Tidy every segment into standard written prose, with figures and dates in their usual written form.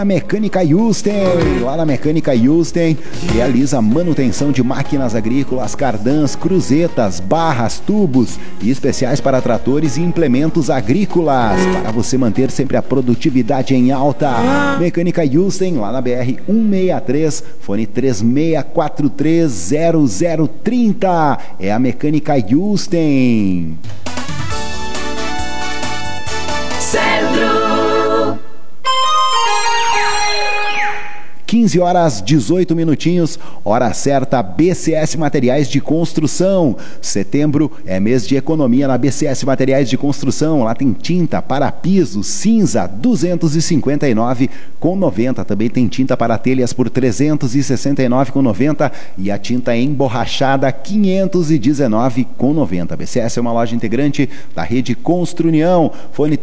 A Mecânica Yusten, lá na Mecânica Yusten, realiza manutenção de máquinas agrícolas, cardãs, cruzetas, barras, tubos e especiais para tratores e implementos agrícolas, para você manter sempre a produtividade em alta. Mecânica Yusten, lá na BR 163, fone 36430030, é a Mecânica Yusten. Centro. 15 horas 18 minutinhos, hora certa, BCS Materiais de Construção. Setembro é mês de economia na BCS Materiais de Construção. Lá tem tinta para piso cinza 259,90. Também tem tinta para telhas por 369,90 e a tinta emborrachada 519,90. BCS é uma loja integrante da rede Construnião. Fone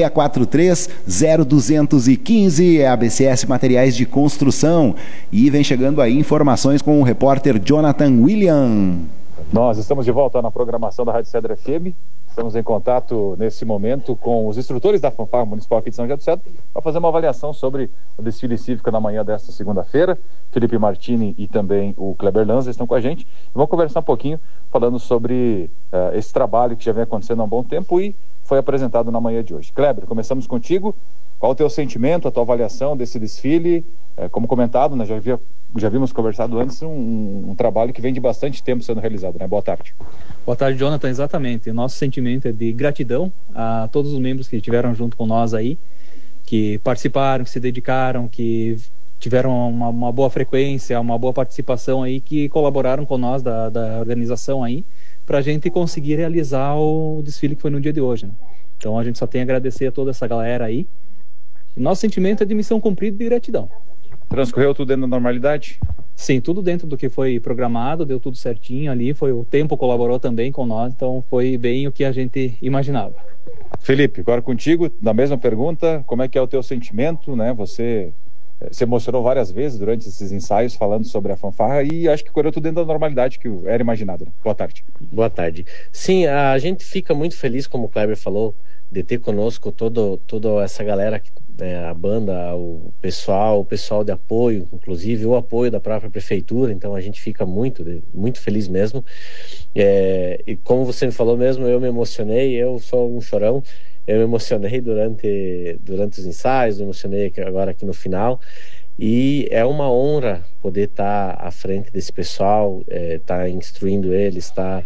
3643-0215 é a BCS Materiais de Construção. E vem chegando aí informações com o repórter Jonathan William. Nós estamos de volta na programação da Rádio Cedro FM. Estamos em contato nesse momento com os instrutores da Fanfarra Municipal aqui de São José do Cedro para fazer uma avaliação sobre o desfile cívico na manhã desta segunda-feira. Felipe Martini e também o Kleber Lanza estão com a gente. E vamos conversar um pouquinho falando sobre esse trabalho que já vem acontecendo há um bom tempo e foi apresentado na manhã de hoje. Kleber, começamos contigo. Qual o teu sentimento, a tua avaliação desse desfile? Como comentado, né, já vimos conversado antes, um trabalho que vem de bastante tempo sendo realizado, né? Boa tarde. Boa tarde, Jonathan, exatamente. O nosso sentimento é de gratidão a todos os membros que estiveram junto com nós aí, que participaram, que se dedicaram, que tiveram uma boa frequência, uma boa participação aí, que colaboraram com nós da organização aí, para a gente conseguir realizar o desfile que foi no dia de hoje, né? Então a gente só tem a agradecer a toda essa galera aí. Nosso sentimento é de missão cumprida e de gratidão. Transcorreu tudo dentro da normalidade? Sim, tudo dentro do que foi programado, deu tudo certinho ali, o tempo colaborou também com nós, então foi bem o que a gente imaginava. Felipe, agora contigo, na mesma pergunta, como é que é o teu sentimento, né? Você se emocionou várias vezes durante esses ensaios falando sobre a fanfarra e acho que correu tudo dentro da normalidade que era imaginado, né? Boa tarde. Boa tarde. Sim, a gente fica muito feliz, como o Kleber falou, de ter conosco toda essa galera, a banda, o pessoal de apoio, inclusive o apoio da própria prefeitura, então a gente fica muito feliz mesmo. E como você me falou mesmo, eu me emocionei, eu sou um chorão, eu me emocionei durante os ensaios, me emocionei agora aqui no final, e é uma honra poder estar à frente desse pessoal, estar instruindo eles, estar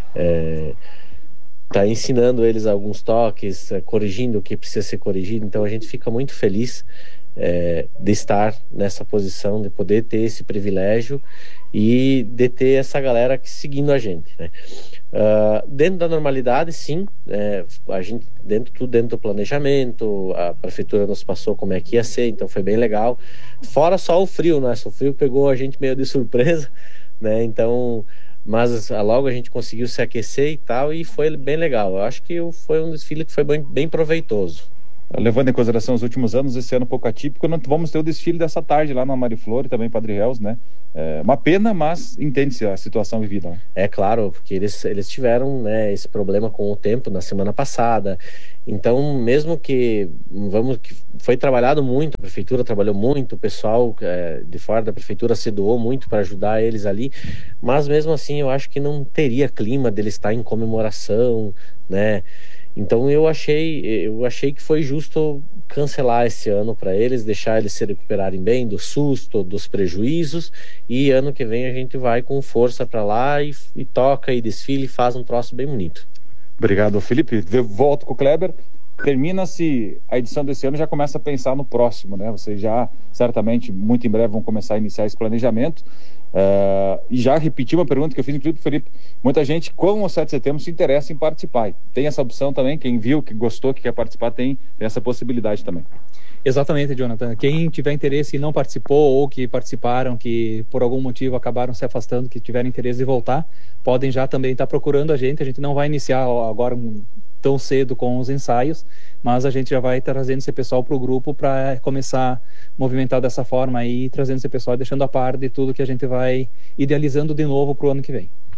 ensinando eles alguns toques, corrigindo o que precisa ser corrigido. Então a gente fica muito feliz de estar nessa posição, de poder ter esse privilégio e de ter essa galera seguindo a gente, né? Dentro da normalidade, sim, a gente tudo dentro do planejamento, a prefeitura nos passou como é que ia ser, então foi bem legal. Fora só o frio, né? O frio pegou a gente meio de surpresa, né? Então, mas logo a gente conseguiu se aquecer e tal, e foi bem legal. Eu acho que foi um desfile que foi bem proveitoso. Levando em consideração os últimos anos, esse ano um pouco atípico, não vamos ter o desfile dessa tarde lá na Mariflor e também Padre Réus, né? Uma pena, mas entende-se a situação vivida, né? É claro, porque eles tiveram, né, esse problema com o tempo na semana passada. Então, mesmo que foi trabalhado muito, a prefeitura trabalhou muito, o pessoal de fora da prefeitura se doou muito para ajudar eles ali, mas mesmo assim eu acho que não teria clima deles estar em comemoração, né? Então eu achei que foi justo cancelar esse ano para eles, deixar eles se recuperarem bem do susto, dos prejuízos, e ano que vem a gente vai com força para lá e toca e desfile e faz um troço bem bonito. Obrigado, Felipe. Volto com o Kleber. Termina-se a edição desse ano, já começa a pensar no próximo, né? Vocês já, certamente, muito em breve vão começar a iniciar esse planejamento. E já repeti uma pergunta que eu fiz inclusive para o Felipe. Muita gente com o 7 de setembro se interessa em participar. Tem essa opção também, quem viu, que gostou, que quer participar, tem essa possibilidade também. Exatamente, Jonathan. Quem tiver interesse e não participou, ou que participaram, que por algum motivo acabaram se afastando, que tiverem interesse de voltar, podem já também estar procurando a gente. A gente não vai iniciar agora tão cedo com os ensaios, mas a gente já vai trazendo esse pessoal para o grupo para começar a movimentar dessa forma aí, trazendo esse pessoal, deixando a par de tudo que a gente vai idealizando de novo para o ano que vem.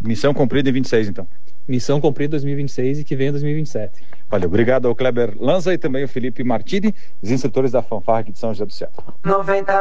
Missão cumprida em 26, então. Missão cumprida 2026 e que vem em 2027. Valeu, obrigado ao Kleber Lanza e também ao Felipe Martini, os instrutores da fanfarra aqui de São José do Cedro. 90